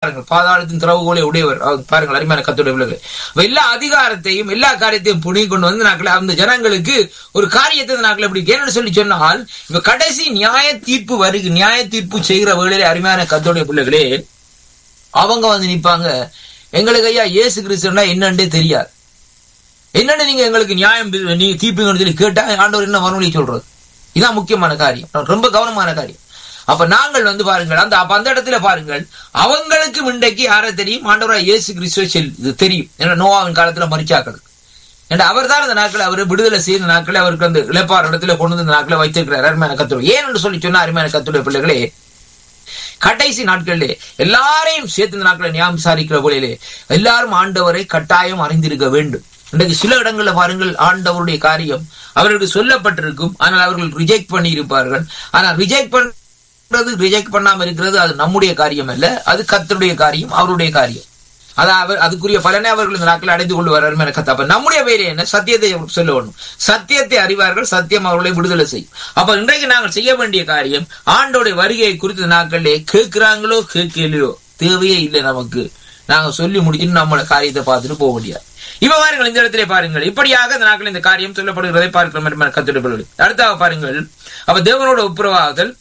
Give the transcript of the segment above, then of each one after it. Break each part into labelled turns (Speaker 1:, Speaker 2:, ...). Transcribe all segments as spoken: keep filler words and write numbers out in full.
Speaker 1: பாருங்கள், பாதாளத்தின் திறவுகோலை உடையவர் பாருங்கள், அருமையான கர்த்தருடைய பிள்ளைகளே. எல்லா அதிகாரத்தையும் எல்லா காரியத்தையும் புனி கொண்டு வந்து நாட்கள் அந்த ஜனங்களுக்கு ஒரு காரியத்தை நாட்கள் எப்படி கேன்னு சொல்லி சொன்னால், இப்ப கடைசி நியாய தீர்ப்பு வருகு நியாய தீர்ப்பு செய்கிற வேளையிலே அருமையான கர்த்தருடைய பிள்ளைகளே அவங்க வந்து நிற்பாங்க. எங்களுக்கு ஐயா இயேசு கிறிஸ்துன்னா என்னன்னே தெரியாது, என்னன்னு நீங்க எங்களுக்கு நியாயம் நீ தீர்ப்புங்கன்னு சொல்லி கேட்டா ஆண்டவர் என்ன மறுமொழி சொல்றது? இதான் முக்கியமான காரியம், ரொம்ப கவனமான காரியம். அப்ப நாங்கள் வந்து பாருங்கள், அந்த அந்த இடத்துல பாருங்கள், அவங்களுக்கு இன்றைக்கு யாரை தெரியும்? ஆண்டவராய் இயேசு கிறிஸ்துவை தெரியும். ஏன்னா நோவாவின் காலத்துல மரிச்சாக்கள் ஏன்னா அவர் தான் அந்த நாட்களை அவர் விடுதலை செய்த நாட்களை அவருக்கு அந்த இழப்பார் இடத்துல கொண்டு வந்து நாட்களை வைத்திருக்கிறார் அருமையான கர்த்தருடைய. ஏன் என்று சொல்லி சொன்னா அருமையான கர்த்தருடைய பிள்ளைகளே, கடைசி நாட்களிலே எல்லாரையும் சேர்த்து இந்த நாட்களை ஞாபகம் விசாரிக்கிற போலே எல்லாரும் ஆண்டவரை கட்டாயம் அறிந்திருக்க வேண்டும். இன்றைக்கு சில இடங்கள்ல பாருங்கள், ஆண்டவருடைய காரியம் அவர்களுக்கு சொல்லப்பட்டிருக்கும், ஆனால் அவர்கள் ரிஜெக்ட் பண்ணி இருப்பார்கள். ஆனால் ரிஜெக்ட் பண்றது ரிஜெக்ட் பண்ணாம இருக்கிறது அது நம்முடைய காரியம் அல்ல, அது கர்த்தருடைய காரியம், அவருடைய காரியம். அதாவது அதுக்குரிய பலனை அவர்கள் இந்த நாட்களை அடைந்து கொண்டு வர்றாரு என கத்த. அப்ப நம்முடைய வேலை என்ன? சத்தியத்தை சொல்ல வேண்டும். சத்தியத்தை அறிவார்கள், சத்தியம் அவர்களை விடுதலை செய்யும். அப்ப இன்றைக்கு நாங்கள் செய்ய வேண்டிய காரியம், ஆண்டோடைய வருகையை குறித்த நாட்களிலே கேட்கிறாங்களோ கேட்கலையோ தேவையே இல்லை நமக்கு. நாங்க சொல்லி முடிச்சுட்டு நம்மளோட காரியத்தை பார்த்துட்டு போக முடியாது. இப்ப பாருங்கள், இந்த இடத்திலே பாருங்கள், இப்படியாக இந்த நாட்கள் இந்த காரியம் சொல்லப்படுகிறதை பார்க்கிறோம் கத்துடைய. அடுத்தாக பாருங்கள், அப்ப தேவனோட ஒப்புரவாகுதல்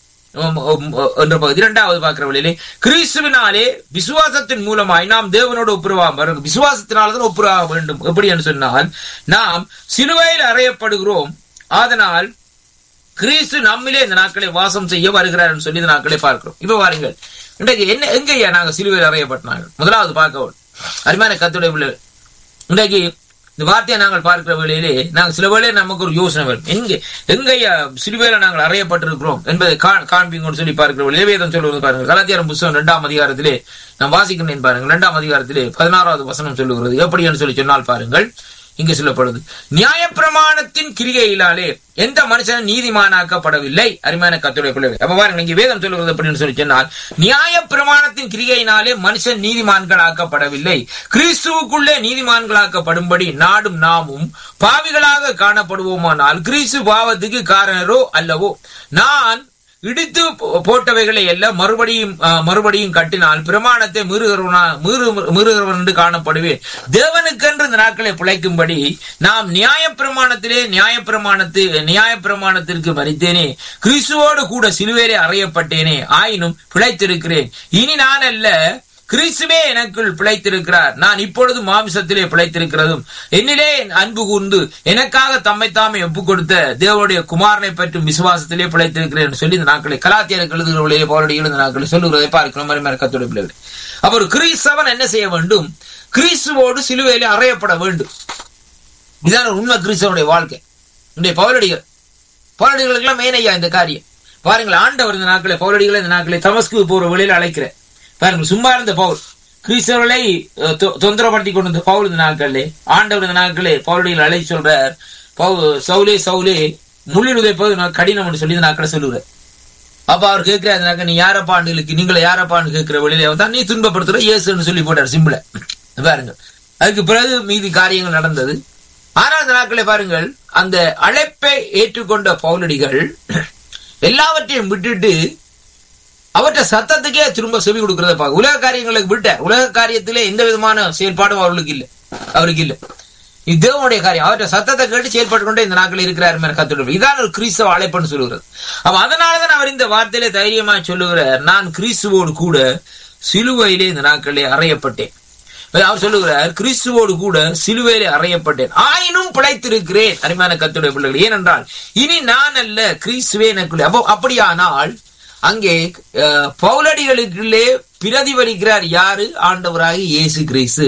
Speaker 1: என்ற பகுதி இரண்டாவது பார்க்கிற வழியிலே கிறிஸ்துவினாலே விசுவாசத்தின் மூலமாய் நாம் தேவனோட ஒப்புரவாக விசுவாசத்தினால்தான் ஒப்புரவாக வேண்டும். எப்படி என்று சொன்னால், நாம் சிலுவையில் அறையப்படுகிறோம், அதனால் கிறிஸ்து நம்மிலே இந்த நாட்களை வாசம் செய்ய வருகிறார் என்று சொல்லி இந்த நாட்களை பார்க்கிறோம். இப்ப பாருங்கள், இன்றைக்கு என்ன எங்கய்யா நாங்க சிலுவையில் அறையப்பட்டாங்க? முதலாவது பார்க்க அருமையான கர்த்தருடைய பிள்ளைகள், இன்றைக்கு இந்த வார்த்தையை நாங்கள் பார்க்கிற வேளையிலே நாங்கள் சில வேளையில நமக்கு ஒரு யோசனை வரும், எங்க எங்கய்யா சிலுவையில நாங்கள் அறையப்பட்டிருக்கிறோம் என்பதை காண்பிங்கன்னு சொல்லி பார்க்கிற வேளையிலே வேதம் சொல்லுவது பாருங்கள். கலாத்தியாரம் புத்தகம் இரண்டாம் அதிகாரத்திலே நான் வாசிக்கிறேன் பாருங்கள். இரண்டாம் அதிகாரத்திலே பதினாறாவது வசனம் சொல்லுகிறது. எப்படி என்று சொல்லி சொன்னால் பாருங்கள், இங்கு சொல்லப்படுது, நியாயப்பிரமாணத்தின் கிரிகையினாலே எந்த மனுஷனும் நீதிமானாக்கப்படவில்லை. அருமையான கர்த்தருடைய பிள்ளைகளே, அப்ப பாருங்க இங்க வேதம் சொல்லுவது அப்படின்னு சொல்லி சொன்னால், நியாயப்பிரமாணத்தின் கிரிகையினாலே மனுஷன் நீதிமான்கள் ஆக்கப்படவில்லை, கிறிஸ்துவுக்குள்ளே நீதிமான்களாக்கப்படும்படி நாடும் நாமும் பாவிகளாக காணப்படுவோமானால் கிறிஸ்து பாவத்துக்கு காரணரோ அல்லவோ. நான் இடித்து போட்டவைகளை எல்லாம் மறுபடியும் மறுபடியும் கட்டினால் பிரமாணத்தை மீறுகிறவனா மீறுகிறவன் என்று காணப்படுவேன். தேவனுக்கென்று இந்த நாட்களை பிழைக்கும்படி நாம் நியாய பிரமாணத்திலே நியாய பிரமாணத்து நியாய பிரமாணத்திற்கு மரித்தேனே, கிறிஸ்துவோடு கூட சிலுவையிலே அறையப்பட்டேனே, ஆயினும் பிழைத்திருக்கிறேன். இனி நான் அல்ல, கிறிஸ்துவே எனக்குள் பிழைத்திருக்கிறார். நான் இப்பொழுது மாமிசத்திலே பிழைத்திருக்கிறதும் என்னிலே அன்பு கூர்ந்து எனக்காக தம்மை தாமே ஒப்புக் கொடுத்த தேவனுடைய குமாரனை பற்றும் விசுவாசத்திலே பிழைத்திருக்கிறேன் சொல்லி இந்த நாட்களை கலாத்தியருக்கு எழுதுகிறவர்களே போராடி எழுந்த நாட்களை சொல்லுகிறதை பார்க்கிறோம். கர்த்தருடைய பிள்ளைகளே, அவர் கிறிஸ்தவன் என்ன செய்ய வேண்டும்? கிறிஸ்துவோடு சிலுவையிலே அறையப்பட வேண்டும். இதான உண்மை கிறிஸ்தவனுடைய வாழ்க்கை. இன்றைய பவுலடிகள் பவுலடிகளுக்கு எல்லாம் மேனையா இந்த காரியம் பாருங்கள். ஆண்டவர் இந்த நாட்களை பவுலடிகளை இந்த நாட்களை தமஸ்கு போற வழியில அழைக்கிற பாருங்க. சும்மா இருந்த பவுல் கிறிஸ்தவர்களை தொந்தரப்படுத்தி கொண்டு பவுல் இந்த நாட்களே ஆண்டவர் இந்த நாட்களே பவுலடிகள் அழை சொல்றார், சவுலே சவுலே முள்ளில் உதைப்பது கடினம் சொல்லி இந்த நாட்களை சொல்லுறார். அப்ப அவர் கேட்கிறாரு, நீ யாரப்பாண்டுகளுக்கு நீங்களை யாரப்பான்னு கேட்கிற வழியில தான் நீ துன்பப்படுத்துற இயேசுன்னு சொல்லி போட்டார் சிம்பிள பாருங்க. அதுக்கு பிறகு மீதி காரியங்கள் நடந்தது. ஆனால் இந்த நாட்களை பாருங்கள், அந்த அழைப்பை ஏற்றுக்கொண்ட பவுலடிகள் எல்லாவற்றையும் விட்டுட்டு அவற்றை சத்தத்துக்கே திரும்ப செவி கொடுக்கிறத பார்க்க உலக காரியங்களுக்கு விட்ட உலக காரியத்திலே எந்த விதமான செயல்பாடும் அவர்களுக்கு இல்லை அவருக்கு இல்லை. இது தேவனுடைய காரியம். அவற்றை சத்தத்தை கேட்டு செயல்பட்டு கொண்டே இந்த நாட்கள் இருக்கிறார் கத்துட்டு. இதான் ஒரு கிறிஸ்தவ அழைப்புன்னு சொல்லுகிறது. அப்ப அதனாலதான் அவர் இந்த வார்த்தையிலே தைரியமா சொல்லுகிறார், நான் கிறிஸ்துவோடு கூட சிலுவையிலே இந்த நாட்களே அறையப்பட்டேன். அவர் சொல்லுகிறார், கிறிஸ்துவோடு கூட சிலுவையிலே அறையப்பட்டேன், ஆயினும் பிழைத்திருக்கிறேன். அருமையான கர்த்தருடைய பிள்ளைகள், ஏனென்றால் இனி நான் அல்ல, கிறிஸ்துவே எனக்குள்ளே. அப்போ அப்படியானால் அங்கே பவுலடிகளுக்குள்ளே பிரதிபலிக்கிறார் யாரு? ஆண்டவராகி இயேசு கிறிஸ்து.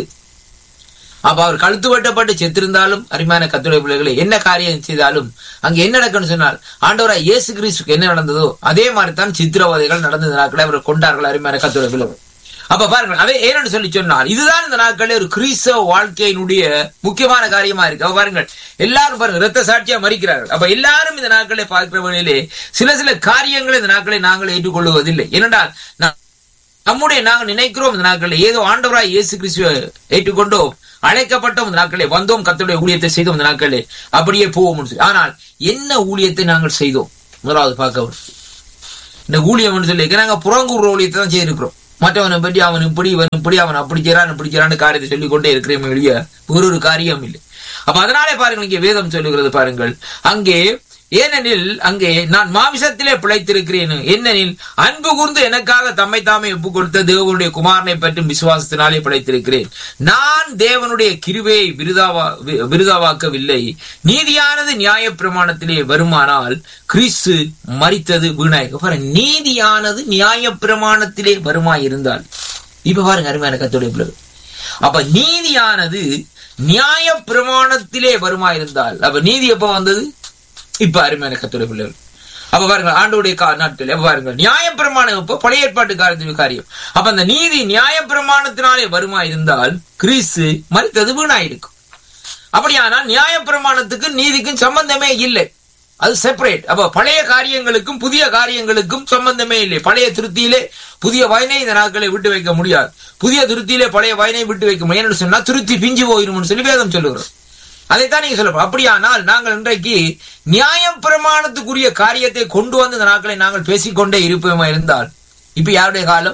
Speaker 1: அப்ப அவர் கழுத்து வெட்டப்பட்டு செத்திருந்தாலும் அருமையான கர்த்தருடைய பிள்ளைகளை என்ன காரியம் செய்தாலும் அங்க என்ன நடக்குன்னு சொன்னால், ஆண்டவராய் இயேசு கிறிஸ்துக்கு என்ன நடந்ததோ அதே மாதிரி தான் சித்திரவதைகள் நடந்த நாட்களை அவர் கொண்டார்கள். அருமையான கர்த்தருடைய பிள்ளைகள், அப்ப பாருங்கள், அதே ஏன்னு சொல்லி சொன்னால் இதுதான் இந்த நாட்களே ஒரு கிறிஸ்தவ வாழ்க்கையினுடைய முக்கியமான காரியமா இருக்கு. அப்ப பாருங்கள், எல்லாரும் பாருங்க இரத்த சாட்சியா மறிக்கிறார்கள். அப்ப எல்லாரும் இந்த நாட்களை பார்க்கிற வழியிலே சில சில காரியங்களை இந்த நாட்களை நாங்கள் ஏற்றுக்கொள்வதில்லை. ஏனென்றால் நம்முடைய நாங்கள் நினைக்கிறோம் இந்த நாட்களில் ஏதோ ஆண்டவராய் இயேசு கிறிஸ்துவை ஏற்றுக்கொண்டோம், அழைக்கப்பட்டோம், இந்த நாட்களே வந்தோம், கர்த்தருடைய ஊழியத்தை செய்தோம், இந்த நாட்களே அப்படியே போவோம். ஆனால் என்ன ஊழியத்தை நாங்கள் செய்தோம்? முதலாவது பார்க்க இந்த ஊழியம் சொல்லி நாங்க புறங்கூர் ஊழியத்தை தான் செய்திருக்கிறோம். மற்றவனை பற்றி அவன் இப்படி இவன் இப்படி அவன் அப்படி செய்றான் இப்படி செய்றான்னு காரியத்தை சொல்லிக் கொண்டே இருக்கிறேன் வெளியே ஒரு ஒரு காரியம் இல்லை. அப்ப அதனாலே பாருங்கள், இங்கே வேதம் சொல்லுகிறது பாருங்கள், அங்கே ஏனெனில் அங்கே நான் மாமிசத்திலே பிழைத்திருக்கிறேன், ஏனெனில் அன்பு கூர்ந்து எனக்காக தம்மை தாமே ஒப்பு கொடுத்த தேவனுடைய குமாரனை பற்றும் விசுவாசத்தினாலே பிழைத்திருக்கிறேன். நான் தேவனுடைய கிருபையை விருதாவா விருதாவாக்கவில்லை. நீதியானது நியாய பிரமாணத்திலே வருமானால் கிறிஸ்து மரித்தது வீணாய். நீதியானது நியாய பிரமாணத்திலே வருமாயிருந்தால், இப்ப பாருங்க அருமையான கர்த்தருடைய பிள்ளைகள், அப்ப நீதியானது நியாய பிரமாணத்திலே வருமாயிருந்தால், அப்ப நீதி எப்ப வந்தது? இப்ப அருமையான கர்த்தருடைய பிள்ளைகள், அப்ப பாருங்க ஆண்டவருடைய நாட்கள் எப்ப பாருங்க நியாய பிரமாணம் இப்ப பழைய ஏற்பாட்டு காரியத்தின் காரியம். அப்ப அந்த நீதி நியாய பிரமாணத்தினாலே வருமாயிருந்தால் கிறிஸ்து மரித்தது வீணாயிருக்கும். அப்படியானால் நியாய பிரமாணத்துக்கு நீதிக்கும் சம்பந்தமே இல்லை, அது செப்பரேட். அப்ப பழைய காரியங்களுக்கும் புதிய காரியங்களுக்கும் சம்பந்தமே இல்லை. பழைய திருத்தியிலே புதிய வயனை இந்த நாட்களை விட்டு வைக்க முடியாது, புதிய திருத்தியிலே பழைய வயனை விட்டு வைக்க முடியாது சொன்னா திருத்தி பிஞ்சு போயிரும்னு சொல்லி வேதம் சொல்லுகிறோம். அதைத்தான் நீங்க சொல்ல. அப்படியானால் நாங்கள் இன்றைக்கு நியாய பிரமாணத்துக்குரிய காரியத்தை கொண்டு வந்து இந்த நாட்களை நாங்கள் பேசிக்கொண்டே இருப்போமா இருந்தால், இப்ப யாருடைய காலம்?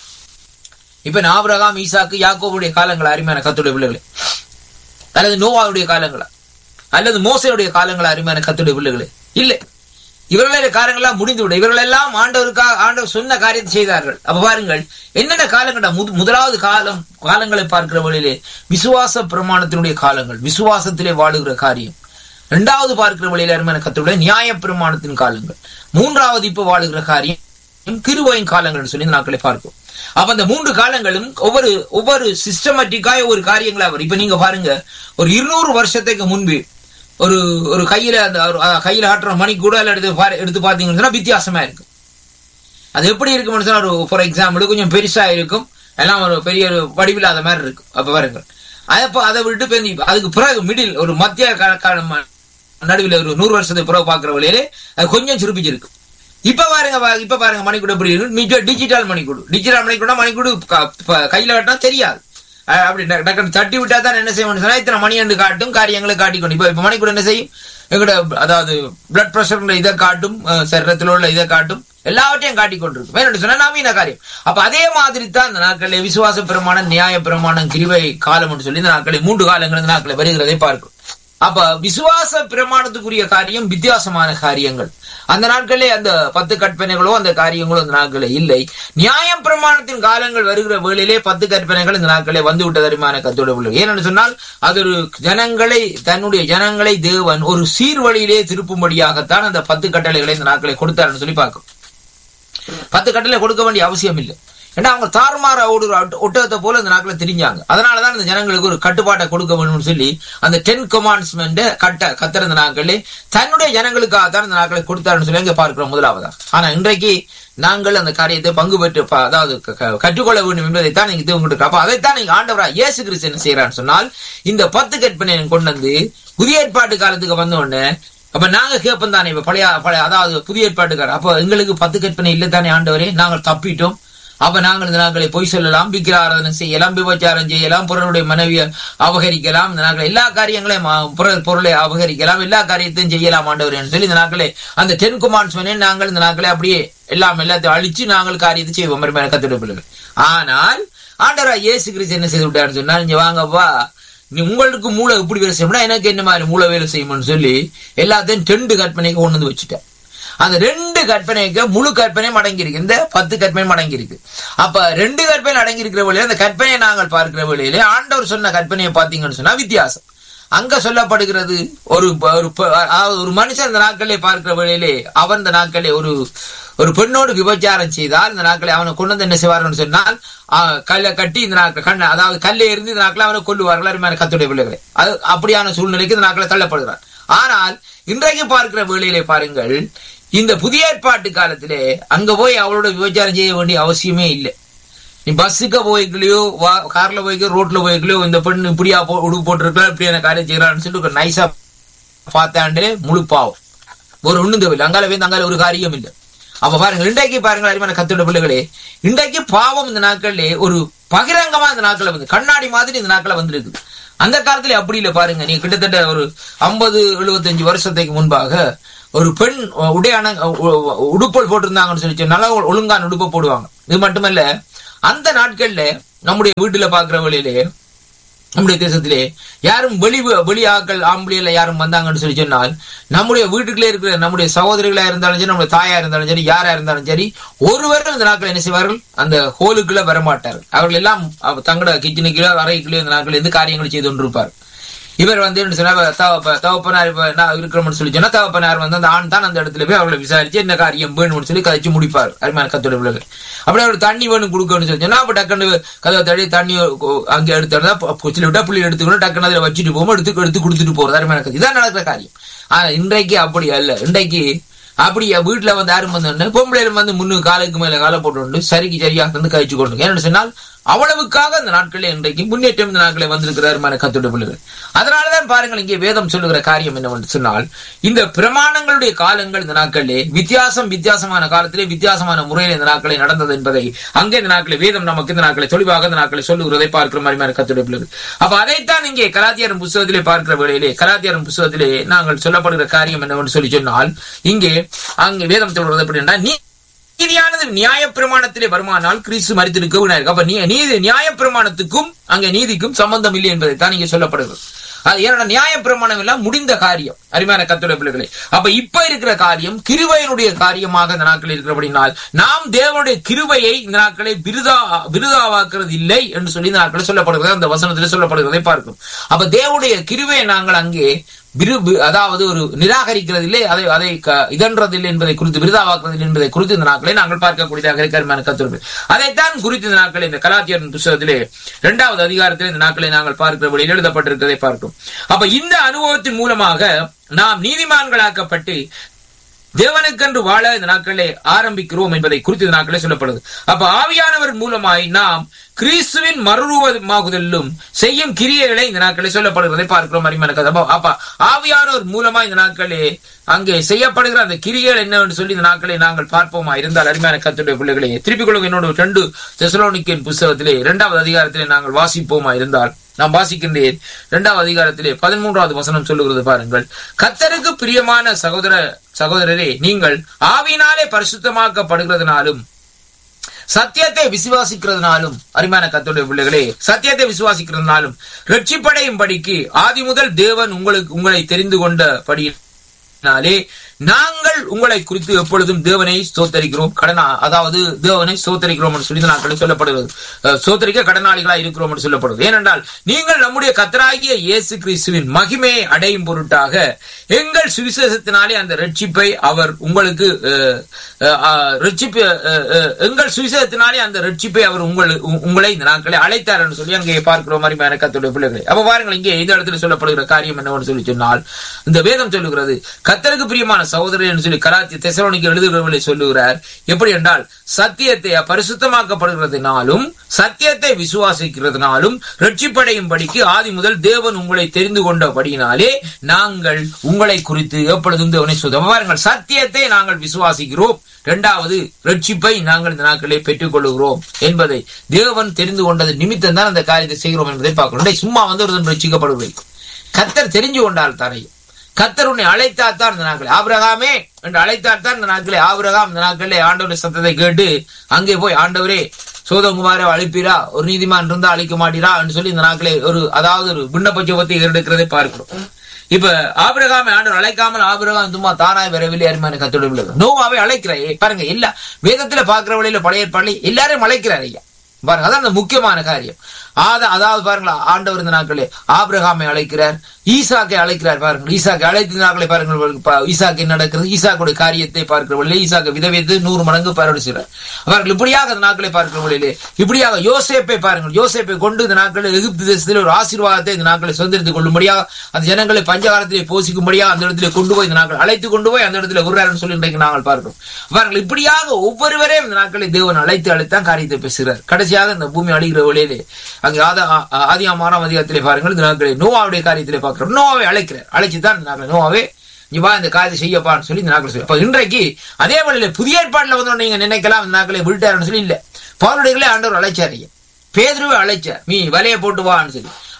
Speaker 1: இப்ப ஆபிரகாம், ஈசாக்கு, யாக்கோபுடைய காலங்களா அருமையான கர்த்தருடைய பிள்ளைகளே? அல்லது நோவாவுடைய காலங்களா? அல்லது மோசையுடைய காலங்களா அருமையான கர்த்தருடைய பிள்ளைகளே? இல்லை, இவர்களுடைய காலங்கள்லாம் முடிந்து விட இவர்கள் எல்லாம் ஆண்டவருக்காக ஆண்டவர் சொன்ன காரியத்தை செய்தார்கள். அப்ப பாருங்கள் என்னென்ன காலங்கள்டா? முதலாவது காலம் காலங்களை பார்க்கிற வழியிலே விசுவாச பிரமாணத்தினுடைய காலங்கள், விசுவாசத்திலே வாழுகிற காரியம். இரண்டாவது பார்க்கிற வழியில அருமையான கர்த்தருடைய நியாய பிரமாணத்தின் காலங்கள். மூன்றாவது இப்ப வாழுகிற காரியம் கிருபையின் காலங்கள் சொல்லி இந்த நாட்களை பார்க்கும். அப்ப அந்த மூன்று காலங்களும் ஒவ்வொரு ஒவ்வொரு சிஸ்டமேட்டிக்காக ஒரு காரியங்களா வரும். இப்ப நீங்க பாருங்க, ஒரு இருநூறு வருஷத்துக்கு முன்பு ஒரு ஒரு கையில அந்த கையில ஆட்டுற மணி கூட எடுத்து எடுத்து பாத்தீங்கன்னு சொன்னா வித்தியாசமா இருக்கும். அது எப்படி இருக்கும்னு சொன்னா, ஒரு ஃபார் எக்ஸாம்பிள் கொஞ்சம் பெருசா இருக்கும், எல்லாம் ஒரு பெரிய ஒரு வடிவில்லாத மாதிரி இருக்கும். அப்ப பாருங்க, அப்ப அதை விட்டு அதுக்கு பிறகு மிடில் ஒரு மத்திய நடுவில் ஒரு நூறு வருஷத்துக்கு பிறகு பாக்குற வழியிலே அது கொஞ்சம் சுருப்பிச்சிருக்கு. இப்ப பாருங்க இப்ப பாருங்க மணிக்கூட எப்படி இருக்கு? டிஜிட்டல் மணிக்கூடு. டிஜிட்டல் மணிக்கூட மணிக்கூடு கையில கட்டினா தெரியாது, அப்படி டக்குன்னு தட்டி விட்டா தான் என்ன செய்யணும் சொன்னா இத்தனை மணி என்று காட்டும், காரியங்களை காட்டிக்கொண்டு. இப்ப இப்ப மணிக்கூட என்ன செய்யும்? எங்கட அதாவது பிளட் பிரஷர் இதை காட்டும், சரீரத்தில் உள்ள இதை காட்டும், எல்லாவற்றையும் காட்டிக்கொண்டிருக்கும். வேணும் சொன்னா நவீன காரியம். அப்ப அதே மாதிரி தான் இந்த நாட்களை விசுவாச பிரமாணம், நியாய பிரமாணம், கிருபை காலம் என்று சொல்லி இந்த நாட்களை மூன்று காலங்கள் இந்த நாட்களை வருகிறதை பார்க்கும். அப்ப விசுவாச பிரமாணத்துக்குரிய காரியம் வித்தியாசமான காரியங்கள். அந்த நாட்களே அந்த பத்து கற்பனைகளோ அந்த காரியங்களோ அந்த நாட்களே இல்லை. நியாய பிரமாணத்தின் காலங்கள் வருகிற வேளையிலே பத்து கற்பனைகள் இந்த நாட்களே வந்து விட்ட தருமான கத்தோட உள்ளது. ஏனென்று சொன்னால் அது ஒரு ஜனங்களை தன்னுடைய ஜனங்களை தேவன் ஒரு சீர்வழியிலே திருப்பும்படியாகத்தான் அந்த பத்து கட்டளைகளை இந்த நாட்களை கொடுத்தாருன்னு சொல்லி பார்க்கும். பத்து கட்டளை கொடுக்க வேண்டிய அவசியம் இல்லை. ஏன்னா அவங்க தாறுமாற ஒரு ஒட்டகத்தை போல இந்த நாட்களை தெரிஞ்சாங்க. அதனாலதான் இந்த ஜனங்களுக்கு ஒரு கட்டுப்பாட்டை கொடுக்க வேணும்னு சொல்லி அந்த டென் கமாண்ட்ஸ்மெண்ட் கட்ட கத்துற இந்த நாட்களே தன்னுடைய ஜனங்களுக்காக தான் இந்த நாட்களை கொடுத்தாருன்னு சொல்லி இங்க பார்க்கிறோம் முதலாவதா. ஆனா இன்றைக்கு நாங்கள் அந்த காரியத்தை பங்கு பெற்று அதாவது கற்றுக்கொள்ள வேண்டும் என்பதைத்தான் நீங்க தேவங்கிட்டு. அப்ப அதைத்தான் நீங்க ஆண்டவரா இயேசு கிறிஸ்து என்ன செய்யறான்னு சொன்னால் இந்த பத்து கற்பனை கொண்டு வந்து புதிய ஏற்பாட்டு காலத்துக்கு வந்த உடனே அப்ப நாங்க கேட்போம் தானே, இப்ப பழைய பழைய அதாவது புதிய ஏற்பாட்டுக்கார அப்ப எங்களுக்கு பத்து கற்பனை இல்லை தானே ஆண்டவரே, நாங்கள் தப்பிட்டோம். அப்ப நாங்கள் இந்த நாட்களை பொய் சொல்லலாம், விக்கிர ஆராதனை செய்யலாம், விபச்சாரம் செய்யலாம், பொருளுடைய மனைவியை அபகரிக்கலாம், இந்த நாட்கள் எல்லா காரியங்களையும் பொருளை அபகரிக்கலாம், எல்லா காரியத்தையும் செய்யலாம் ஆண்டவர் என்று சொல்லி இந்த நாட்களே அந்த டென் கமாண்ட்ஸ்மென்ட் நாங்கள் இந்த நாட்களை அப்படியே எல்லாம் எல்லாத்தையும் அழிச்சு நாங்கள் காரியத்தை செய்வோம் கத்துடைய பிள்ளைகள். ஆனால் ஆண்டவரா இயேசு கிறிஸ்து என்ன செய்து விட்டாருன்னு சொன்னா, இங்க வாங்கப்பா நீ உங்களுக்கு மூளை எப்படி வேலை செய்யணும்னா எனக்கு என்ன மாதிரி மூளை வேலை செய்யணும்னு சொல்லி எல்லாத்தையும் ரெண்டு கற்பனைக்கு கொண்டு வந்து வச்சுட்டேன். அந்த ரெண்டு கற்பனைக்கு முழு கற்பனையும் அடங்கி இருக்கு, இந்த பத்து கற்பனையும் அடங்கி இருக்கு. அப்ப ரெண்டு கற்பனை அடங்கி இருக்கிற வழியில அந்த கற்பனையை நாங்கள் பார்க்கிற வழியிலே ஆண்டவர் சொன்ன கற்பனையை பார்த்தீங்கன்னு சொன்னா வித்தியாசம். அங்க சொல்லப்படுகிறது ஒரு ஒரு மனுஷன் இந்த நாட்களே பார்க்கிற வழியிலே அவன் இந்த நாட்களே ஒரு ஒரு பெண்ணோடு விபச்சாரம் செய்தால் இந்த நாட்களை அவனை கொண்டு வந்து என்ன செய்வார்கள் சொன்னால் கல்லை கட்டி இந்த நாட்கள் கண்ண அதாவது கல்லை எறிந்து இந்த நாட்களை அவனை கொல்லுவார்கள் அருமையான கத்துடைய பிள்ளைகளை. அது அப்படியான சூழ்நிலைக்கு இந்த நாட்களை தள்ளப்படுகிறார். ஆனால் இன்றைக்கு பார்க்கிற வேளையிலே பாருங்கள், இந்த புதிய ஏற்பாட்டு காலத்திலே அங்க போய் அவளோட விபச்சாரம் செய்ய வேண்டிய அவசியமே இல்லை. நீ பஸ்ஸுக்கு போய்க்கலையோ கார்ல போய்க்கோ ரோட்ல போய்க்கலையோ இந்த பெண் இப்படியா உடுப்பு போட்டிருக்கா இப்படியான காரியம் செய்யறான்னு சொல்லி நைஸா பார்த்தாண்டே முழு பாவம் ஒரு ஒண்ணும் தேவையில்லை. அங்கால போய் அங்கால ஒரு காரியம் இல்லை. அப்ப பாருங்க இன்றைக்கு பாருங்க அருமையான கத்தோட பிள்ளைகளே, இன்றைக்கு பாவம் இந்த நாட்கள்ல ஒரு பகிரங்கமா இந்த நாட்களை வந்து கண்ணாடி மாதிரி இந்த நாட்களை வந்துருக்கு. அந்த காலத்துல அப்படி இல்லை. பாருங்க நீங்க கிட்டத்தட்ட ஒரு ஐம்பது எழுபத்தஞ்சு வருஷத்துக்கு முன்பாக ஒரு பெண் உடையான உடுப்பல் போட்டிருந்தாங்கன்னு சொல்லி நல்லா ஒழுங்கான உடுப்பை போடுவாங்க. இது மட்டுமல்ல அந்த நாட்கள்ல நம்முடைய வீட்டுல பாக்குற வழியிலே நம்முடைய தேசத்திலே யாரும் வெளி வெளி ஆக்கள் ஆம்பளியில யாரும் வந்தாங்கன்னு சொல்லி சொன்னால் நம்முடைய வீட்டுக்குள்ளே இருக்கிற நம்முடைய சகோதரிகளா இருந்தாலும் சரி, நம்முடைய தாயா இருந்தாலும் சரி, யாரா இருந்தாலும் சரி, ஒருவரும் இந்த நாட்கள் என்ன செய்வார்கள், அந்த ஹோலுக்குள்ள வரமாட்டார்கள். அவர்கள் எல்லாம் தங்களோட கிச்சனுக்குள்ள அறைக்குள்ளே இந்த நாட்கள் எந்த காரியங்கள் செய்து கொண்டிருப்பார். இவர் வந்து என்ன சொன்னா தகப்பனார் இருக்கிறோம்னு சொல்லி சொன்னா தகப்பனார் வந்து அந்த ஆண் தான் அந்த இடத்துல போய் அவர்களை விசாரிச்சு என்ன காரியம் வேணும்னு சொல்லி கதைச்சு முடிப்பார். அருமையான கத்தோட பிள்ளைகள். அப்படி அவர் தண்ணி வேணும் கொடுக்கணும்னு சொல்லி சொன்னா அப்ப டக்குன்னு கதவை தடி தண்ணி அங்கே எடுத்தா சொல்லி விட்டா புள்ளி எடுத்துக்கணும், டக்குன்னு அதில் வச்சுட்டு போவோம், எடுத்து எடுத்து கொடுத்துட்டு போறது. அருமையான கதை. இதான் நடக்கிற காரியம். ஆனா இன்றைக்கு அப்படி அல்ல. இன்றைக்கு அப்படி வீட்டுல வந்து யாரும் வந்து பொம்பளையில வந்து முன்னு காலுக்கு மேல காலை போட்டு சரிக்கு சரியா வந்து கழிச்சு கொண்டு ஏன்னு சொன்னால் அவ்வளவுக்காக அந்த நாட்களே இன்றைக்கு முன்னேற்றம் இந்த நாட்களே வந்திருக்கிறார் கத்தோட பிள்ளைகள். அதனாலதான் பாருங்கள் இங்கே வேதம் சொல்லுகிற காரியம் என்னவென்று சொன்னால் இந்த பிரமாணங்களுடைய காலங்கள் இந்த நாட்களே வித்தியாசம் வித்தியாசமான காலத்திலே வித்தியாசமான முறையில் இந்த நாட்களை நடந்தது என்பதை அங்கே இந்த நாட்களை வேதம் நமக்கு இந்த நாட்களை தெளிவாக இந்த நாட்களை சொல்லுகிறதை பார்க்கிற மாதிரி கத்தோட பிள்ளைகள். அப்ப அதைத்தான் இங்கே கலாத்தியரின் புத்தகத்திலே பார்க்கிற வேளையிலே கலாத்தியரின் புத்தகத்திலே நாங்கள் சொல்லப்படுகிற காரியம் என்னவென்று சொல்லி சொன்னால் இங்கே அங்கே வேதம் சொல்றது எப்படி என்றால் நீ நீதியானது நியாய பிரமாணத்திலே வருமானால் கிறிஸ்து மரித்திருக்க. அப்ப நீதி நியாய பிரமாணத்துக்கும் அங்கே நீதிக்கும் சம்பந்தம் இல்லை என்பதை தான் இங்கே சொல்லப்படுகிறது. அது ஏன்னா நியாய பிரமாணம் எல்லாம் முடிந்த காரியம். அருமையான கர்த்தருடைய பிள்ளைகளே, அப்ப இப்ப இருக்கிற காரியம் கிருபையினுடைய காரியமாக இந்த நாட்களில் இருக்கிறபடினால் நாம் தேவனுடைய கிருபையை இந்த நாட்களை விருதா விருதாவாக்குறது இல்லை என்று சொல்லி இந்த நாட்களில் சொல்லப்படுகிறது. அந்த வசனத்தில் சொல்லப்படுகிறதை பார்க்கும். அப்ப தேவனுடைய கிருபையை நாங்கள் அங்கே அதாவது ஒரு நிராகரிக்கிறது இல்லை, அதை அதை இதன்றதில்லை என்பதை குறித்து விருதாவாக்குறதில்லை என்பதை குறித்து இந்த நாட்களை நாங்கள் பார்க்கக்கூடியதாக இருக்கிற கருத்து. அதைத்தான் குறித்து இந்த நாட்களை இந்த கலாத்தியர் புத்தகத்திலே இரண்டாவது அதிகாரத்திலே இந்த நாட்களை நாங்கள் பார்க்கிற வழியில் எழுதப்பட்டிருக்கிறதை பார்க்கும். அப்ப இந்த அனுபவத்தின் மூலமாக நாம் நீதிமான்களாக்கப்பட்டு தேவனுக்கென்று வாழ இந்த நாட்களை ஆரம்பிக்கிறோம் என்பதை குறித்து இந்த நாட்களே சொல்லப்படுது. அப்ப ஆவியானவர் மூலமாய் நாம் கிறிஸ்துவின் மறுரூபமாகுதலும் செய்யும் கிரியைகளை இந்த நாட்களே சொல்லப்படுகிறதை பார்க்கிறோம். அருமையான அப்ப ஆவியானவர் மூலமா இந்த நாட்களே அங்கே செய்யப்படுகிற அந்த கிரியைகள் என்னவென்று சொல்லி இந்த நாட்களை நாங்கள் பார்ப்போமா இருந்தால் அருமையான கர்த்தருடைய பிள்ளைகளே, திருப்பிக் கொள்ளுங்க என்னோட ரெண்டு தெசலோனிக்கேயர் புத்தகத்திலே இரண்டாவது அதிகாரத்திலே நாங்கள் வாசிப்போமா இருந்தால் நாம் வாசிக்கின்றேன். இரண்டாவது அதிகாரத்திலே பதிமூன்றாவது வசனம் சொல்லுகிறது பாருங்கள். கர்த்தருக்கு பிரியமான சகோதர சகோதரரே, நீங்கள் ஆவியினாலே பரிசுத்தமாக்கப்படுகிறதுனாலும் சத்தியத்தை விசுவாசிக்கிறதுனாலும் அருமையான கர்த்தருடைய பிள்ளைகளே, சத்தியத்தை விசுவாசிக்கிறதுனாலும் ரட்சிப்படையும் படிக்கு ஆதி முதல் தேவன் உங்களுக்கு உங்களை தெரிந்து கொண்ட படியினாலே நாங்கள் உங்களை குறித்து எப்பொழுதும் தேவனை ஸ்தோத்தரிக்கிறோம், கடனா அதாவது தேவனை ஸ்தோத்தரிக்கிறோம் என்று சொல்லி நாட்களில் சொல்லப்படுகிறது. ஸ்தோத்தரிக்க கடனாளிகளா இருக்கிறோம் என்று சொல்லப்படுகிறது. ஏனென்றால் நீங்கள் நம்முடைய கர்த்தராகிய இயேசு கிறிஸ்துவின் மகிமையை அடையும் பொருட்டாக எங்கள் சுவிசேஷத்தினாலே அந்த ரட்சிப்பை அவர் உங்களுக்கு ரட்சிப்பு எங்கள் சுவிசேஷத்தினாலே அந்த ரட்சிப்பை அவர் உங்களை இந்த நாட்களை அழைத்தார் என்று சொல்லி அங்கே பார்க்கிறோம். மாதிரி கர்த்தருடைய பிள்ளைகளை அப்ப பாருங்கள், இங்கே இந்த இடத்துல சொல்லப்படுகிற காரியம் என்னவென்று சொல்லி சொன்னால் இந்த வேதம் சொல்லுகிறது கர்த்தருக்கு பிரியமான சகோதரர் என்று சொல்லி கலாத்திய தெசலோனிக்கேயர் எழுதுகிறவர்களை சொல்லுகிறார். எப்படி என்றால் சத்தியத்தை பரிசுத்தமாக்கப்படுகிறதுனாலும் சத்தியத்தை விசுவாசிக்கிறதுனாலும் ரட்சிப்படையும் படிக்கு ஆதி முதல் தேவன் உங்களை தெரிந்து கொண்டபடியினாலே நாங்கள் உங்களை குறித்து எப்பொழுதும் தேவனை சுத்தம் பாருங்கள். சத்தியத்தை நாங்கள் விசுவாசிக்கிறோம், இரண்டாவது ரட்சிப்பை நாங்கள் இந்த நாட்களே பெற்றுக் கொள்ளுகிறோம் என்பதை தேவன் தெரிந்து கொண்டது நிமித்தம் தான் அந்த காரியத்தை செய்கிறோம் என்பதை பார்க்கிறோம். சும்மா வந்து ஒரு ரட்சிக்கப்படுவதை கர்த்தர் தெரிஞ்சு கொண்டால் தரையும் கர்த்தர் உன்னை அழைத்தார் தான் இந்த நாட்களே ஆபிரகாமே என்று அழைத்தார் தான் இந்த நாட்களே ஆபிரகாம் இந்த நாட்களே ஆண்டவருடைய சத்தத்தை கேட்டு அங்கே போய் ஆண்டவரே சோதகுமாரை அழைப்பீரா, ஒரு நீதிமான் இருந்தா அழைக்க மாட்டீரா என்று சொல்லி இந்த நாட்களே ஒரு அதாவது ஒரு விண்ணப்ப ஜெபத்தை எடுக்கிறதை பார்க்கிறோம். இப்ப ஆபிரகாமை ஆண்டவர் அழைக்காமல் ஆபிரகாம் சும்மா தானாய் வரவில்லை. அருமையான கர்த்தருடைய பிள்ளைகளே, நோவாவை அழைக்கிறாய் பாருங்க. எல்லா வேதத்துல பாக்குற வழியில பழைய ஏற்பாடுல எல்லாரையும் அழைக்கிறார் ஐயா பாருங்க. அதான் அந்த முக்கியமான காரியம். அதாவது பாருங்களா, ஆண்டவர் இந்த நாட்களே ஆபிரகாமை அழைக்கிறார், ஈசாக்கை அழைக்கிறார் பாருங்கள். ஈசாக்கை அழைத்த நாட்களை பாருங்கள். ஈசாக்கு நடக்கிறது, ஈசாக்குடைய காரியத்தை பார்க்கிற வழியிலே ஈசாக்கு விதவைத்து நூறு மடங்கு பரவடிச்சார் அவர்கள். இப்படியாக இந்த நாட்களை பார்க்கிற வழியிலே இப்படியாக யோசேப்பை பாருங்கள். யோசேப்பை கொண்டு இந்த நாட்களில் எகிப்து தேசத்தில் ஒரு ஆசீர்வாதத்தை இந்த நாட்களை சொந்தரித்துக் கொள்ளும்படியாக அந்த ஜனங்களை பஞ்சகாலத்திலே போசிக்கும்படியாக அந்த இடத்துல கொண்டு போய் இந்த நாட்கள் அழைத்து கொண்டு போய் அந்த இடத்துல விடுறாருன்னு சொல்லி இன்றைக்கு நாங்கள் பார்க்கிறோம். அவர்கள் இப்படியாக ஒவ்வொருவரையும் இந்த நாட்களை தேவன் அழைத்து அழைத்தான் காரியத்தை பேசுகிறார். கடைசியாக இந்த பூமி அழிகிற வழியிலே அங்கே ஆதியாம் ஆறாம் அதிகாரத்திலே பாருங்கள் இந்த நாட்களை நோவாவுடைய காரியத்திலே பார்க்கிறோம். நோவாவை அழைக்கிறார். அழைச்சுதான் இந்த நாட்கள் நோவாவே நீ வா இந்த காரியத்தை செய்யப்பான்னு சொல்லி இந்த நாட்கள் சொல்லி இன்றைக்கு அதே வழியில புதிய ஏற்பாடுல வந்து நீங்க நினைக்கலாம் இந்த நாட்களை விட்டாருன்னு சொல்லி இல்ல, பவுலுடையங்களே ஆண்டவர் அழைச்சார், பேதுருவை அழைச்சார், நீ வலையை போட்டு வான்னு சொல்லி.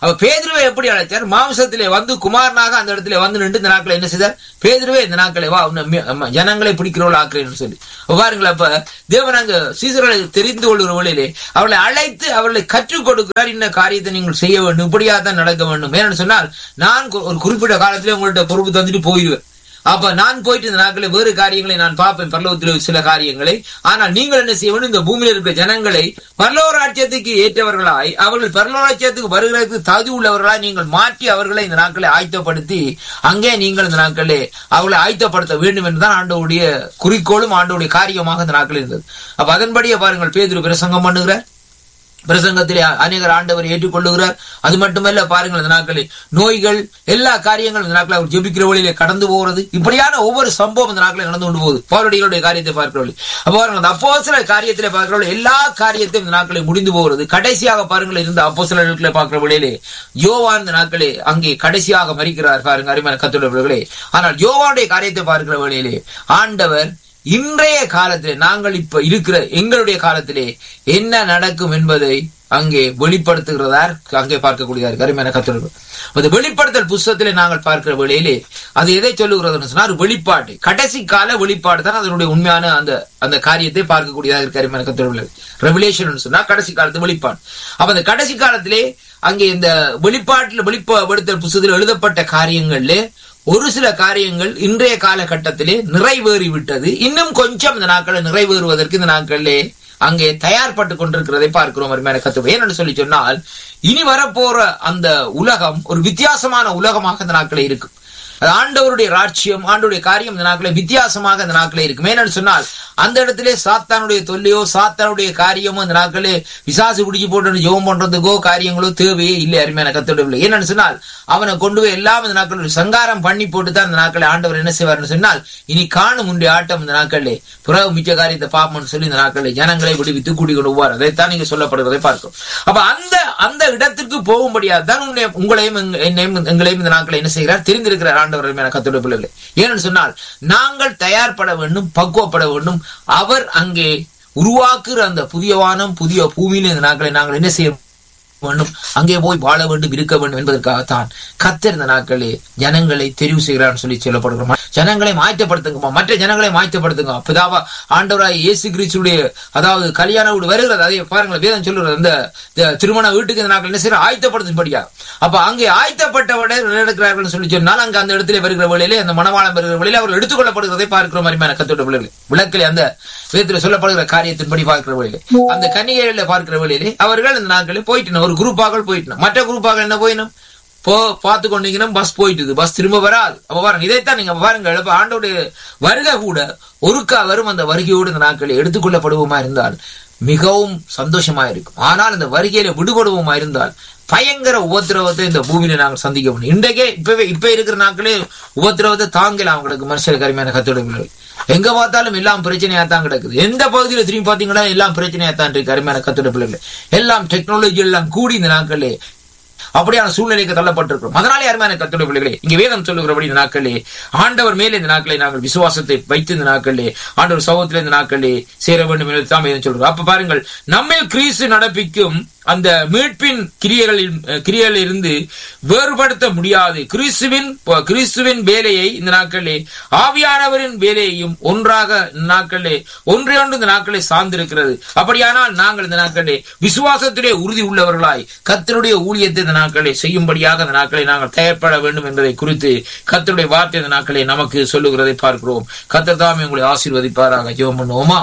Speaker 1: அப்ப பேதுருவை எப்படி அழைத்தார்? மாம்சத்திலே வந்து குமாரனாக அந்த இடத்துல வந்து நின்று இந்த நாட்களை என்ன செய்தார்? பேதுருவே இந்த நாட்களை வா ஜனங்களை பிடிக்கிறவள் ஆக்குறேன்னு சொல்லி பாருங்களா. அப்ப தேவன் அங்க சீசர்களை தெரிந்து கொள்கிற வழியிலே அவர்களை அழைத்து அவர்களை கற்றுக் கொடுக்கிறார். இந்த காரியத்தை நீங்கள் செய்ய வேண்டும், இப்படியா தான் நடக்க வேண்டும். ஏன்னு சொன்னால் நான் ஒரு குறிப்பிட்ட காலத்திலே உங்கள்ட்ட பொறுப்பு தந்துட்டு போயிடுவேன். அப்ப நான் போயிட்டு இந்த நாட்களை வேறு காரியங்களை நான் பார்ப்பேன், பரலோகத்தில் சில காரியங்களை. ஆனால் நீங்கள் என்ன செய்ய வேண்டும்? இந்த பூமியில் இருக்கிற ஜனங்களை பரலோக ராஜ்யத்துக்கு ஏற்றவர்களாய், அவர்கள் பரலோக ராஜ்யத்துக்கு வருகிறதுக்கு தகுதி உள்ளவர்களாய் நீங்கள் மாற்றி அவர்களை இந்த நாட்களை ஆயத்தப்படுத்தி அங்கே நீங்கள் இந்த நாட்களே அவர்களை ஆயத்தப்படுத்த வேண்டும் என்றுதான் ஆண்டவருடைய குறிக்கோளும் ஆண்டவருடைய காரியமாக இந்த நாட்கள் இருந்தது. அப்ப அதன்படியே பாருங்கள், பேதுரு பிரசங்கம் பண்ணுகிறார். பிரசங்கத்திலே அநேகர் ஆண்டவர் ஏற்றுக்கொள்ளுகிறார். அது மட்டுமல்ல, பாருங்கள் இந்த நாட்களில் நோய்கள் எல்லா காரியங்களும் இந்த நாட்களில் அவர் ஜெபிக்கிற வழியிலே கடந்து போகிறது. இப்படியான ஒவ்வொரு சம்பவம் இந்த நாட்களில் நடந்து கொண்டு போகுது. பவுலடிகளுடைய காரியத்தை பார்க்கிறவர்கள் அப்ப பாருங்கள், அப்போஸ்தலர் காரியத்திலே பார்க்கிறவர்கள் எல்லா காரியத்தையும் இந்த நாட்களில் முடிந்து போகிறது. கடைசியாக பாருங்கள் இருந்த அப்போஸ்தலர்களை பார்க்கிற வழியிலே யோவான் இந்த நாட்களே அங்கே கடைசியாக மரிக்கிறார். பாருங்க அருமையான கர்த்தருடையவர்களே. ஆனால் யோவானுடைய காரியத்தை பார்க்கிற வழியிலே ஆண்டவர் இன்றைய காலத்திலே நாங்கள் இப்ப இருக்கிற எங்களுடைய காலத்திலே என்ன நடக்கும் என்பதை அங்கே வெளிப்படுத்துகிறதார் அங்கே பார்க்கக்கூடியதார் அருமையான கர்த்தர்கள். அந்த வெளிப்படுத்தல் புஸ்தகத்திலே நாங்கள் பார்க்கிற வேளையிலே அது எதை சொல்லுகிறதுன்னு சொன்னால் வெளிப்பாடு, கடைசி கால வெளிப்பாடு தான் அதனுடைய உண்மையான அந்த அந்த காரியத்தை பார்க்கக்கூடியதாக இருக்கு அருமையான கர்த்தர்கள். ரெவலேஷன் சொன்னா கடைசி காலத்து வெளிப்பாடு. அப்ப அந்த கடைசி காலத்திலே அங்கே இந்த வெளிப்பாட்டில் வெளிப்படுத்தல் புஸ்தகத்தில் எழுதப்பட்ட காரியங்கள்ல ஒரு சில காரியங்கள் இன்றைய காலகட்டத்திலே நிறைவேறிவிட்டது. இன்னும் கொஞ்சம் இந்த நாட்களை நிறைவேறுவதற்கு இந்த நாட்களிலே அங்கே தயார்பட்டு கொண்டிருக்கிறதை பார்க்கிறோம் அருமையான கர்த்தர். ஏன்னு சொல்லி சொன்னால் இனி வரப்போற அந்த உலகம் ஒரு வித்தியாசமான உலகமாக இந்த நாட்களே இருக்கும். ஆண்டவருடைய ராஜ்யம், ஆண்டவருடைய காரியம் இந்த நாட்களே வித்தியாசமாக இந்த நாட்களே இருக்கும். ஏன்னு சொன்னால் அந்த இடத்திலே சாத்தானுடைய தொல்லையோ சாத்தானுடைய காரியமோ இந்த நாட்களே விசாசு பிடிச்சு போட்டு ஜெபம் பண்றதுக்கோ காரியங்களோ தேவையே இல்லை அருமையான கர்த்தருடைய. ஏன்னு சொன்னால் அவனை கொண்டு போய் எல்லாம் இந்த நாட்கள் சங்காரம் பண்ணி போட்டு தான் இந்த நாட்களை ஆண்டவர் என்ன செய்வார்னு சொன்னால் இனி காணும் உண்டு ஆட்டம் இந்த நாட்களிலே புறவு மிச்ச காரியத்தை பாப்போம்னு சொல்லி இந்த நாட்களில் ஜனங்களை விடுவித்து கூடி கொண்டு போவார். அதைத்தான் நீங்க சொல்லப்படுவதை பார்க்கிறோம். அப்ப அந்த அந்த இடத்திற்கு போகும்படியா தான் உங்களையும் என்னையும் எங்களையும் இந்த நாட்களை என்ன செய்கிறார்? தெரிந்திருக்கிறார் ஆண்டவர் கர்த்தருடைய பிள்ளைகளே. ஏன்னு சொன்னால் நாங்கள் தயார்பட வேண்டும், பக்குவப்பட வேண்டும். அவர் அங்கே உருவாக்குற அந்த புதிய வானம் புதிய பூமியில இந்த நாட்களை நாங்கள் என்ன செய்ய வேண்டும்? அங்கே போய் வாழ வேண்டும், இருக்க வேண்டும் என்பதற்காகத்தான் கர்த்தர் இந்த நாட்களே ஜனங்களை தெரிவு செய்கிறான்னு சொல்லி சொல்லப்படுகிறோம். ஜனங்களை மாற்றப்படுத்துங்கம்மா, மற்ற ஜனங்களை மாற்றப்படுத்துங்க. பிதாவா ஆண்டவராய் இயேசு கிறிஸ்துடைய அதாவது கல்யாண வீடு வருகிறது. அதே பாருங்கள், வேதம் சொல்லுறது அந்த திருமண வீட்டுக்கு இந்த நாட்கள் என்ன செய்யற ஆயத்தப்படுத்தும்படியா. அப்ப அங்கே ஆயத்தப்பட்டவரை நடக்கிறார்கள் சொல்லி சொன்னால் அங்க அந்த இடத்துல வருகிற வழியிலே அந்த மணவாளம் வருகிற வழியில அவர்கள் எடுத்துக்கொள்ளப்படுகிறதை பார்க்கிறோம் அருமையான கர்த்தருடைய பிள்ளைகளே. விளக்கிலே அந்த வேதத்தில் சொல்லப்படுகிற காரியத்தின்படி பார்க்கிற வழியிலே அந்த கன்னிகைகளை பார்க்கிற வழியிலே அவர்கள் இந்த நாட்களில் போயிட்டு ஒரு குரூப்பாக போயிட்டு மற்ற குரூப்பாக என்ன போயினும் போ பார்த்து கொண்டீங்கன்னா பஸ் போயிட்டு பஸ் திரும்ப வராது. அப்ப பாருங்க, இதைத்தான் நீங்க பாருங்க, ஆண்டோடைய வருகை கூட ஒருக்கா வரும். அந்த வருகையோடு இந்த நாட்களில் எடுத்துக்கொள்ளப்படுவோமா இருந்தால் மிகவும் சந்தோஷமா இருக்கும். ஆனால் இந்த வருகையில விடுபடுவோமா இருந்தால் பயங்கர உபத்திரவத்தை இந்த பூமியில நாங்கள் சந்திக்க முடியும். இன்றைக்கே இப்பவே இப்ப இருக்கிற நாட்களே உபத்திரவத்தை தாங்கலாம் அவங்களுக்கு மனுஷ கருமையான கத்தோட. எங்க பார்த்தாலும் எல்லாம் பிரச்சனையா தான் கிடக்குது. எந்த பகுதியில திரும்பி பாத்தீங்கன்னா எல்லாம் பிரச்சனையா தான் இருக்கு அருமையான கத்தோட பிள்ளைகள். எல்லாம் டெக்னாலஜி எல்லாம் கூடி இந்த நாட்களே அப்படியான சூழ்நிலைக்கு தள்ளப்பட்டிருக்கிறோம். அதனாலே அருமையான கர்த்தருடைய பிள்ளைகளே, இங்கே வேதம் சொல்லுகிறபடி இந்த நாட்களே ஆண்டவர் மேலே இந்த நாட்களை நாங்கள் விசுவாசத்தை வைத்து இந்த நாட்களே ஆண்டவர் சமூகத்திலே இந்த நாட்களே சேர வேண்டும் என்று தான் வேதம் சொல்கிறோம். அப்ப பாருங்கள், நம்மில் கிறிஸ்து நடப்பிக்கும் அந்த மீட்பின் கிரியைகளில் கிரியைகளில் இருந்து வேறுபடுத்த முடியாது. கிறிஸ்துவின் கிறிஸ்துவின் வேலையை இந்த நாட்களே ஆவியானவரின் வேலையையும் ஒன்றாக நாட்களே ஒன்றே ஒன்று இந்த நாட்களை சார்ந்திருக்கிறது. அப்படியானால் நாங்கள் இந்த நாட்களே விசுவாசத்திலே உறுதி உள்ளவர்களாய் கர்த்தருடைய ஊழியத்தை இந்த நாட்களை செய்யும்படியாக இந்த நாட்களை நாங்கள் தயார்பட வேண்டும் என்பதை குறித்து கர்த்தருடைய வார்த்தை இந்த நாட்களை நமக்கு சொல்லுகிறதை பார்க்கிறோம். கர்த்தர் தாமே உங்களை ஆசீர்வதிப்பாராக. ஜெபம் பண்ணுவோமா?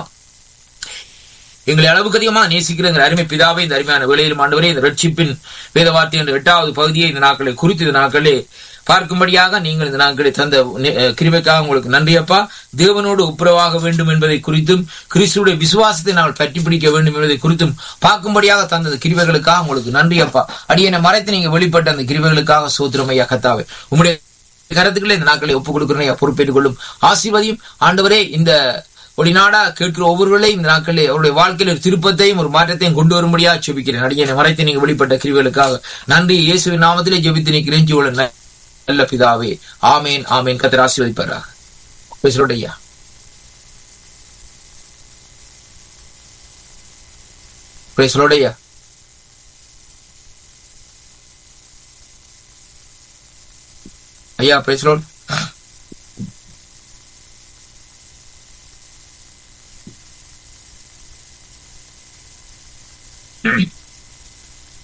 Speaker 1: எங்களை அளவுக்கு அதிகமாக நேசிக்கிற அருமை பிதாவை இந்த அருமையான வேளையிலும் ஆண்டவரே இந்த ரட்சிப்பின் வேத வார்த்தை என்ற எட்டாவது பகுதியை இந்த நாட்களை குறித்து இந்த நாட்களே பார்க்கும்படியாக நீங்கள் இந்த நாட்களை தந்த கிருபைக்காக உங்களுக்கு நன்றியப்பா. தேவனோடு ஒப்புரவாக வேண்டும் என்பதை குறித்தும் கிறிஸ்துடைய விசுவாசத்தை நாங்கள் பற்றி பிடிக்க வேண்டும் என்பதை குறித்தும் பார்க்கும்படியாக தந்த கிருபைகளுக்காக உங்களுக்கு நன்றியப்பா. அடியனை மறைத்து நீங்க வெளிப்பட்ட அந்த கிருபைகளுக்காக சோத்திரம் ஐயா கர்த்தாவே. உம்முடைய கருத்துக்களை இந்த நாட்களை ஒப்புக் கொடுக்கிறேன் ஐயா. பொறுப்பேற்றுக் கொள்ளும் ஆசீர்வதியும் ஆண்டவரே. இந்த ஒரு நாடா கேட்கிற ஒவ்வொருவர்களையும் இந்த நாட்களில் அவருடைய வாழ்க்கையில் ஒரு திருப்பத்தையும் ஒரு மாற்றத்தையும் கொண்டு வரும்படியா ஜெபிக்கிறேன். அடியனை மறைத்து நீங்க வெளிப்பட்ட கிருபைகளுக்காக நன்றி. இயேசுவின் நாமத்திலே ஜெபித்து நிற்கிறேன் ஜீவன நல்ல பிதாவே. ஆமேன் ஆமேன். கர்த்தர் ஆசீர்வதிப்பாராக. பேசுறோடையா பேசுறோடையா ஐயா பேசுறோம்.